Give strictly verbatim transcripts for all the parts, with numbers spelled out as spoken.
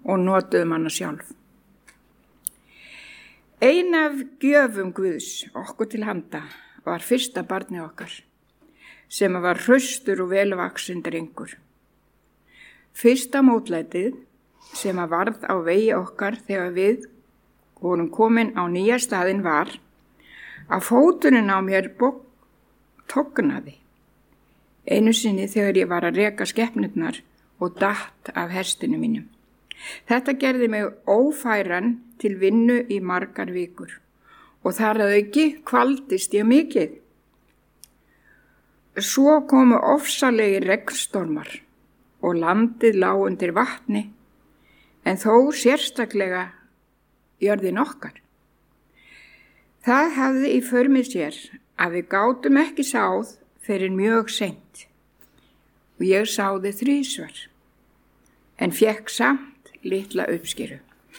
og notuðum hana sjálf. Ein af gjöfum Guðs okkur til handa var fyrsta barnið okkar, sem var hraustur og velvaxinn drengur. Fyrsta mótlætið sem að varð á vegi okkar þegar við vorum komin á nýja staðinn var að fóturinn á mér tognaði. Einu sinni þegar ég var að reka skepnurnar og datt af hestinu mínum. Þetta gerði mig ófæran til vinnu í margar vikur og þar að auki kvaldist ég mikið. Svo komu ofsalegi regnstormar og landið lá undir vatni, en þó sérstaklega jörðin okkar. Það hafði í för með sér að við gátum ekki sáð fyrir mjög seint og ég sáði þrisvar, en fékk samt litla uppskeru.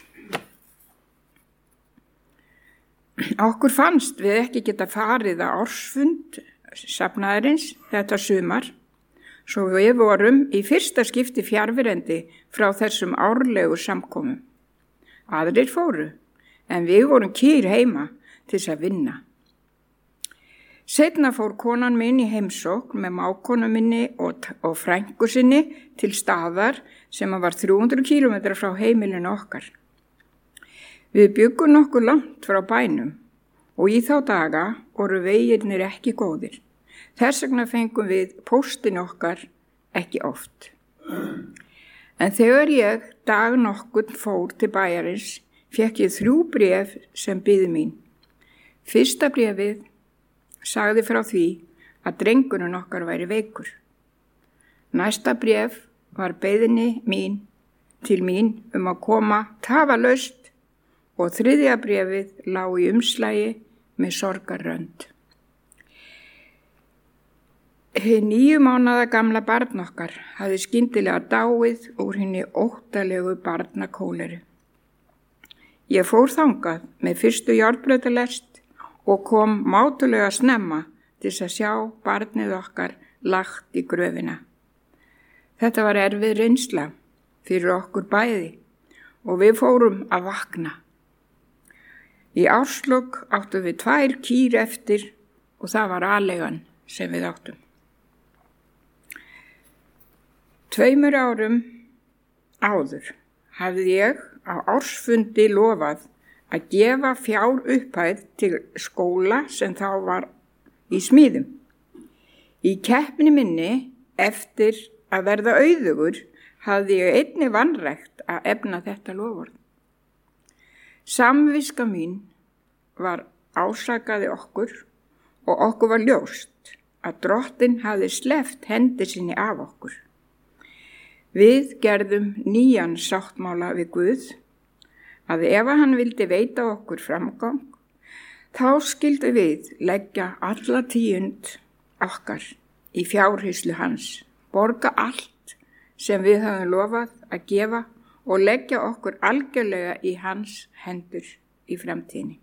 Okkur fannst við ekki geta farið að ársfund safnaðarins þetta sumar, svo við vorum í fyrsta skipti fjarverendi frá þessum árlegu samkomum. Aðrir fóru, en við vorum kýr heima til þess að vinna. Seinna fór konan minn í heimsókn með mákonu minni og, og frænku sinni til staðar sem var þrjú hundruð kílómetra frá heimilinu okkar. Við byggum nokkuð langt frá bænum og í þá daga voru vegirnir ekki góðir. Þess vegna fengum við póstin okkar ekki oft. En þegar ég dag nokkurn fór til bæjarins, fékk ég þrjú bréf sem biðu mín. Fyrsta bréfið sagði frá því að drengurinn okkar væri veikur. Næsta bréf var beiðni mín til mín um að koma tafarlaust og þriðja bréfið lá í umslagi með sorgarrönd. Hið níu mánaða gamla barn okkar hafði skyndilega dáið úr hinni óttalegu barnakóleru. Ég fór þangað með fyrstu járnbrautarlest og kom mátulega snemma til að sjá barnið okkar lagt í gröfina. Þetta var erfið reynsla fyrir okkur bæði og við fórum að vakna. Í árslok áttum við tvær kýr eftir og það var aleigan sem við áttum. Tveimur árum áður hafði ég á ársfundi lofað að gefa fjár upphæð til skóla sem þá var í smíðum. Í keppni minni eftir að verða auðugur hafði ég einnig vanrækt að efna þetta loforð. Samviska mín var ásakaði okkur og okkur var ljóst að Drottinn hafði sleppt hendi sinni af okkur. Við gerðum nýjan sáttmála við Guð að ef hann vildi veita okkur framgang, þá skildu við leggja alla tíund okkar í fjárhýslu hans, borga allt sem við höfum lofað að gefa og leggja okkur algjörlega í hans hendur í framtíðinni.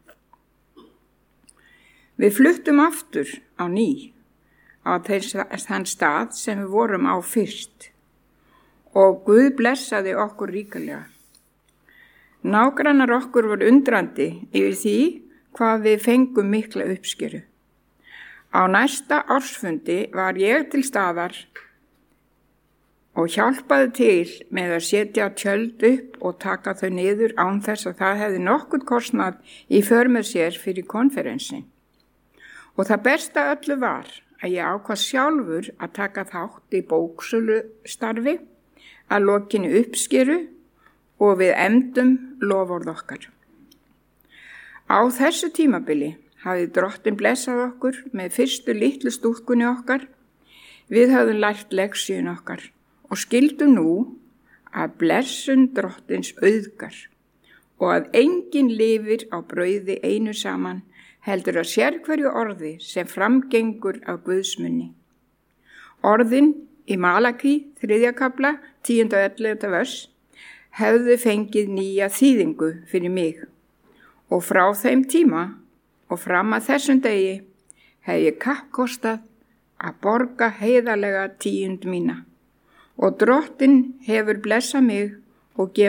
Við fluttum aftur á ný á þann stað sem við vorum á fyrst og Guð blessaði okkur ríkulega. Nágrannar okkur voru undrandi yfir því hvað við fengum mikla uppskeru. Á næsta ársfundi var ég til staðar og hjálpaði til með að setja tjöld upp og taka þau niður án þess að það hefði nokkurn kostnað í för með sér fyrir konferensin. Og það besta öllu var að ég ákvað sjálfur að taka þátt í bóksölu starfi að lokinni uppskeru og við efndum loforð okkar. Á þessu tímabili hafði Drottinn blessað okkur með fyrstu litlu stúlkunni okkar. Við höfðum lært leksíun okkar og skildum nú að blessun Drottins auðgar og að enginn lifir á brauði einu saman heldur að sérhverju orði sem framgengur af Guðs munni. Orðin í Malaki, þriðja kafla, tíunda og ellefta vers, hefðu fengið nýja þýðingu fyrir mig og frá þeim tíma og fram að þessum degi hef ég kappkostað að borga heiðarlega tíund mína og Drottinn hefur blessað mig og gefið